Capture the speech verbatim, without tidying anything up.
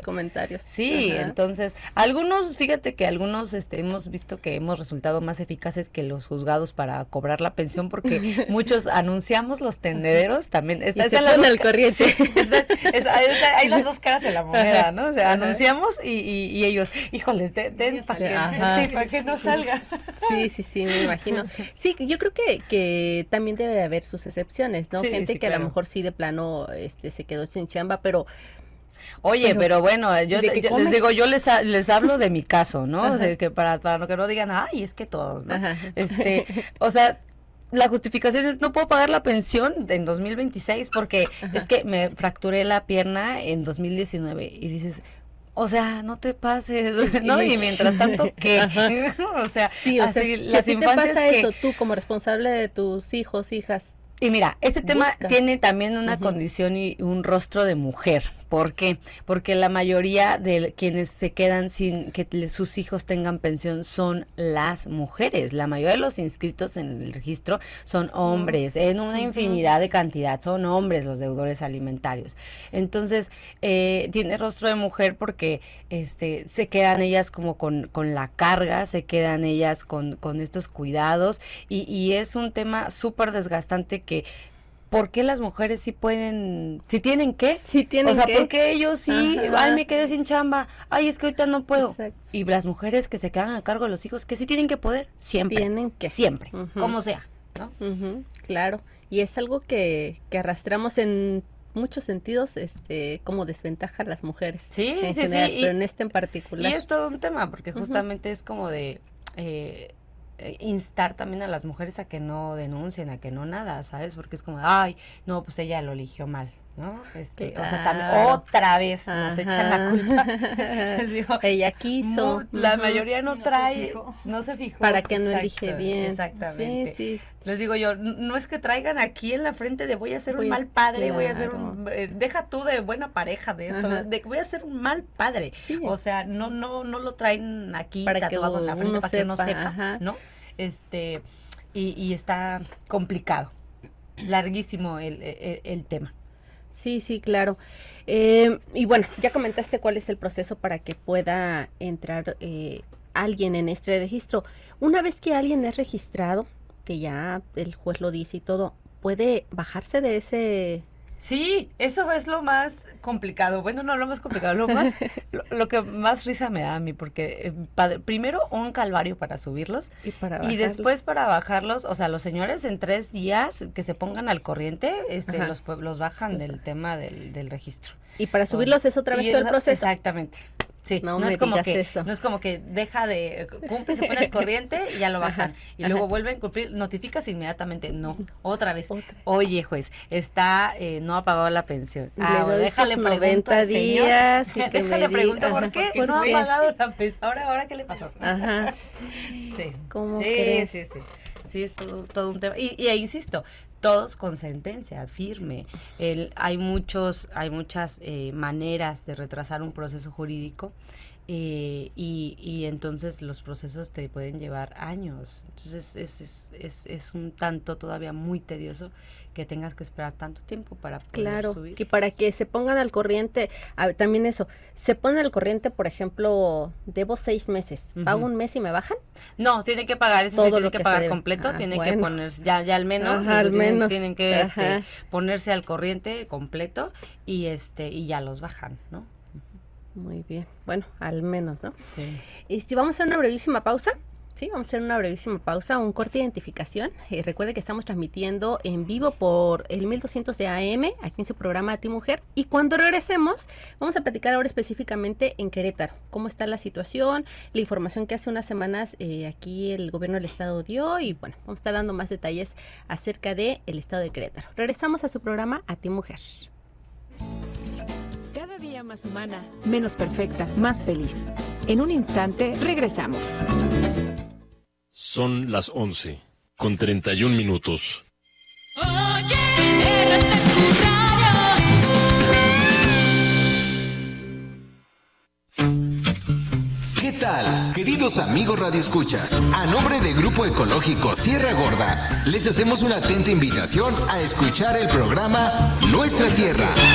comentarios. Sí, Ajá. Entonces, algunos, fíjate que algunos este, hemos visto que hemos resultado más eficaces que los juzgados para cobrar la pensión, porque muchos anunciamos los tendederos también. Está, y se ponen al corriente. Sí, está, está, está, hay las dos caras de la moneda, ¿no? O sea, Ajá. anunciamos y, y, y ellos, híjoles, den, den para que, sí, para que no salga. Sí, sí, sí, me imagino. Sí, yo creo que, que también debe de haber sus excepciones, ¿no? Sí, Gente sí, que claro. a lo mejor sí de plano este, se quedó sin chamba, pero... Oye, pero, pero bueno, yo, yo les digo, yo les les hablo de mi caso, ¿no? O sea, que para, para que no digan, ay, es que todos, ¿no? Ajá. Este, o sea, la justificación es, no puedo pagar la pensión en dos mil veintiséis porque Ajá. es que me fracturé la pierna en dos mil diecinueve y dices... O sea, no te pases, ¿no? Y mientras tanto, ¿qué? O sea, sí, o sea, así, si las si infancias te pasa que... eso, tú como responsable de tus hijos, hijas. Y mira, este tema buscas. tiene también una uh-huh. condición y un rostro de mujer. ¿Por qué? Porque la mayoría de quienes se quedan sin que le, sus hijos tengan pensión son las mujeres. La mayoría de los inscritos en el registro son hombres, en una uh-huh. infinidad de cantidad, son hombres los deudores alimentarios. Entonces, eh, tiene rostro de mujer porque este se quedan ellas como con, con la carga, se quedan ellas con, con estos cuidados y, y es un tema súper desgastante que ¿por qué las mujeres sí pueden, si tienen qué? Sí tienen o sea, ¿qué? ¿por qué ellos sí? Ajá. Ay, me quedé sin chamba. Ay, es que ahorita no puedo. Exacto. Y las mujeres que se quedan a cargo de los hijos, que sí tienen que poder, siempre. Tienen que. Siempre, uh-huh. como sea, ¿no? Uh-huh. Claro. Y es algo que, que arrastramos en muchos sentidos, este, como desventaja a las mujeres. Sí, en sí, general, sí. Pero Y, en este en particular. Y es todo un tema, porque justamente uh-huh. es como de... Eh, instar también a las mujeres a que no denuncien, a que no nada, ¿sabes? Porque es como, ay, no, pues ella lo eligió mal, ¿no? Este, claro. O sea, también otra vez Ajá. nos echan la culpa. digo, ella quiso. Muy, la uh-huh. mayoría no, no trae, se no se fijó. Para que no Exacto, elige bien. Exactamente. Sí, sí. Les digo yo, no es que traigan aquí en la frente de voy a ser voy un mal padre, claro. voy a ser un, eh, deja tú de buena pareja de esto, Ajá. de que voy a ser un mal padre. Sí. O sea, no, no, no lo traen aquí para tatuado que en la frente para sepa, que uno sepa, Ajá. ¿no? Este, y, y está complicado, larguísimo el, el, el tema. Sí, sí, claro. Eh, y bueno, ya comentaste cuál es el proceso para que pueda entrar eh, alguien en este registro. Una vez que alguien es registrado, que ya el juez lo dice y todo, ¿puede bajarse de ese...? Sí, eso es lo más complicado. Bueno, no lo más complicado, lo más, lo, lo que más risa me da a mí, porque eh, padre, primero un calvario para subirlos y, para y después para bajarlos, o sea, los señores en tres días que se pongan al corriente, este, los, los bajan del tema del, del registro. Y para subirlos o, es otra vez todo el proceso. Exactamente. Sí, no, no es como que eso. no es como que deja de cumple, se pone al corriente y ya lo bajan. Ajá, y ajá. luego vuelven a cumplir, notificas inmediatamente, no, otra vez. Otra. Oye, juez, está eh, no ha pagado la pensión. Ah, bueno, déjale noventa días y que déjale pregunto por qué ¿por no qué? ha pagado la pensión. Ahora ahora qué le pasó. Ajá. Sí. ¿Cómo sí, crees? sí, sí. Sí, es todo, todo un tema. Y, y ahí insisto, todos con sentencia firme. El, hay muchos, hay muchas eh, maneras de retrasar un proceso jurídico eh, y, y entonces los procesos te pueden llevar años. Entonces es, es, es, es un tanto todavía muy tedioso que tengas que esperar tanto tiempo para poder claro, subir. Que para que se pongan al corriente, a, también eso, se ponen al corriente, por ejemplo, debo seis meses, ¿pago uh-huh. un mes y me bajan? No, tiene que pagar, eso todo sí, tiene lo que, que pagar completo, ah, tiene bueno. que ponerse, ya, ya al menos, Ajá, al tienen, menos. tienen que este, ponerse al corriente completo y este y ya los bajan, ¿no? Muy bien, bueno, al menos, ¿no? Sí. Y si vamos a hacer una brevísima pausa. Sí, vamos a hacer una brevísima pausa, un corte de identificación. Eh, recuerde que estamos transmitiendo en vivo por el mil doscientos de A M, aquí en su programa A Ti Mujer. Y cuando regresemos, vamos a platicar ahora específicamente en Querétaro. Cómo está la situación, la información que hace unas semanas eh, aquí el gobierno del estado dio. Y bueno, vamos a estar dando más detalles acerca del estado de Querétaro. Regresamos a su programa A Ti Mujer. Cada día más humana, menos perfecta, más feliz. En un instante regresamos. Son las once, con treinta y un minutos. Oye, R T Q Radio. ¿Qué tal, queridos amigos radioescuchas? A nombre de Grupo Ecológico Sierra Gorda, les hacemos una atenta invitación a escuchar el programa Nuestra Sierra.